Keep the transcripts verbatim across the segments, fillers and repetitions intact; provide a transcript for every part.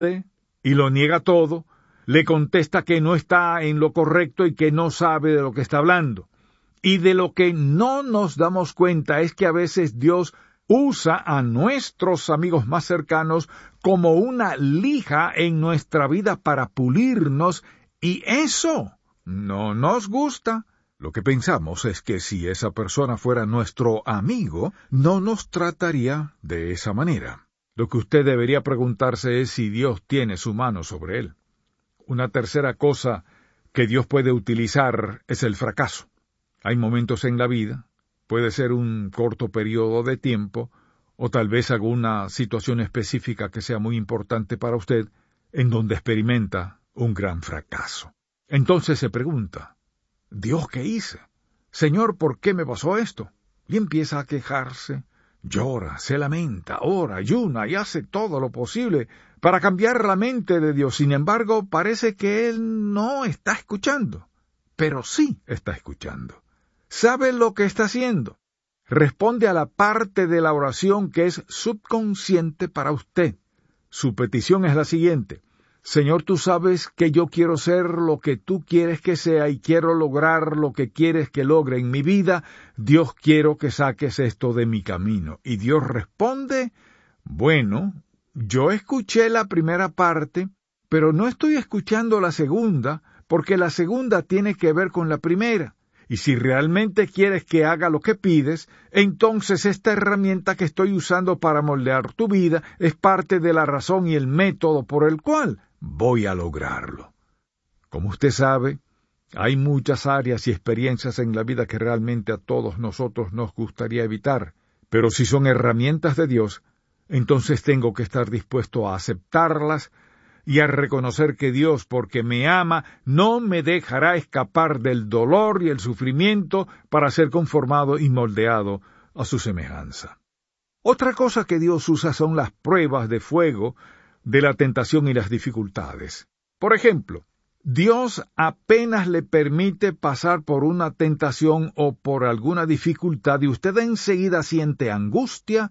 y lo niega todo, le contesta que no está en lo correcto y que no sabe de lo que está hablando. Y de lo que no nos damos cuenta es que a veces Dios usa a nuestros amigos más cercanos como una lija en nuestra vida para pulirnos, y eso no nos gusta. Lo que pensamos es que si esa persona fuera nuestro amigo, no nos trataría de esa manera. Lo que usted debería preguntarse es si Dios tiene su mano sobre él. Una tercera cosa que Dios puede utilizar es el fracaso. Hay momentos en la vida, puede ser un corto periodo de tiempo, o tal vez alguna situación específica que sea muy importante para usted, en donde experimenta un gran fracaso. Entonces se pregunta, ¿Dios qué hice? Señor, ¿por qué me pasó esto? Y empieza a quejarse, llora, se lamenta, ora, ayuna y hace todo lo posible para cambiar la mente de Dios. Sin embargo, parece que Él no está escuchando, pero sí está escuchando. ¿Sabe lo que está haciendo? Responde a la parte de la oración que es subconsciente para usted. Su petición es la siguiente: Señor, tú sabes que yo quiero ser lo que tú quieres que sea y quiero lograr lo que quieres que logre en mi vida. Dios, quiero que saques esto de mi camino. Y Dios responde, bueno, yo escuché la primera parte, pero no estoy escuchando la segunda, porque la segunda tiene que ver con la primera. Y si realmente quieres que haga lo que pides, entonces esta herramienta que estoy usando para moldear tu vida es parte de la razón y el método por el cual voy a lograrlo. Como usted sabe, hay muchas áreas y experiencias en la vida que realmente a todos nosotros nos gustaría evitar, pero si son herramientas de Dios, entonces tengo que estar dispuesto a aceptarlas y a reconocer que Dios, porque me ama, no me dejará escapar del dolor y el sufrimiento para ser conformado y moldeado a su semejanza. Otra cosa que Dios usa son las pruebas de fuego de la tentación y las dificultades. Por ejemplo, Dios apenas le permite pasar por una tentación o por alguna dificultad y usted enseguida siente angustia,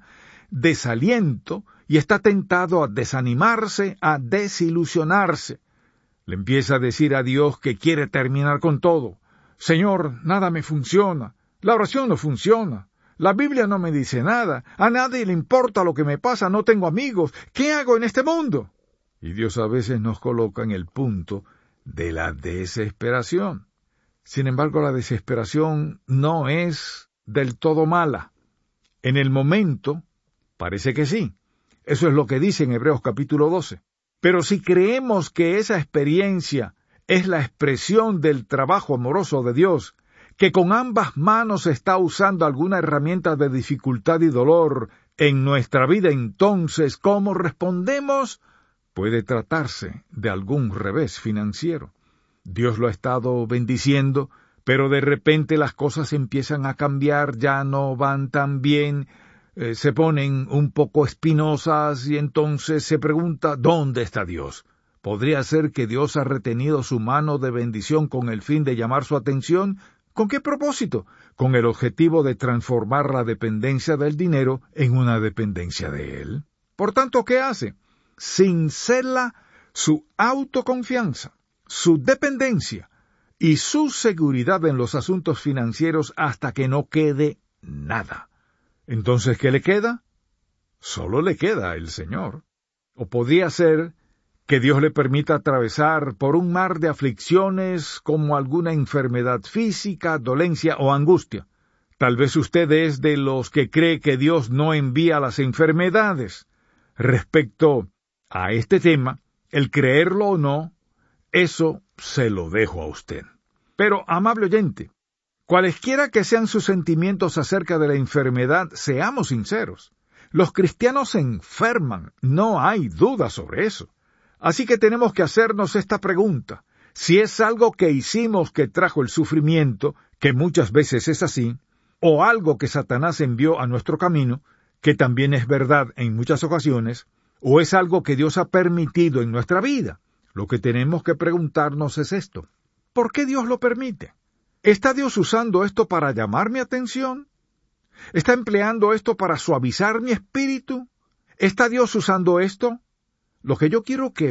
desaliento y está tentado a desanimarse, a desilusionarse. Le empieza a decir a Dios que quiere terminar con todo. Señor, nada me funciona, la oración no funciona, la Biblia no me dice nada, a nadie le importa lo que me pasa, no tengo amigos, ¿qué hago en este mundo? Y Dios a veces nos coloca en el punto de la desesperación. Sin embargo, la desesperación no es del todo mala. En el momento, parece que sí. Eso es lo que dice en Hebreos capítulo doce. Pero si creemos que esa experiencia es la expresión del trabajo amoroso de Dios, que con ambas manos está usando alguna herramienta de dificultad y dolor en nuestra vida, entonces, ¿cómo respondemos? Puede tratarse de algún revés financiero. Dios lo ha estado bendiciendo, pero de repente las cosas empiezan a cambiar, ya no van tan bien, eh, se ponen un poco espinosas y entonces se pregunta, ¿dónde está Dios? ¿Podría ser que Dios ha retenido su mano de bendición con el fin de llamar su atención? ¿Con qué propósito? Con el objetivo de transformar la dependencia del dinero en una dependencia de Él. Por tanto, ¿qué hace? Cincela su autoconfianza, su dependencia y su seguridad en los asuntos financieros hasta que no quede nada. Entonces, ¿qué le queda? Solo le queda el Señor. O podría ser que Dios le permita atravesar por un mar de aflicciones como alguna enfermedad física, dolencia o angustia. Tal vez usted es de los que cree que Dios no envía las enfermedades. Respecto a este tema, el creerlo o no, eso se lo dejo a usted. Pero, amable oyente, cualesquiera que sean sus sentimientos acerca de la enfermedad, seamos sinceros. Los cristianos se enferman, no hay duda sobre eso. Así que tenemos que hacernos esta pregunta. Si es algo que hicimos que trajo el sufrimiento, que muchas veces es así, o algo que Satanás envió a nuestro camino, que también es verdad en muchas ocasiones, o es algo que Dios ha permitido en nuestra vida. Lo que tenemos que preguntarnos es esto. ¿Por qué Dios lo permite? ¿Está Dios usando esto para llamar mi atención? ¿Está empleando esto para suavizar mi espíritu? ¿Está Dios usando esto Lo que yo quiero que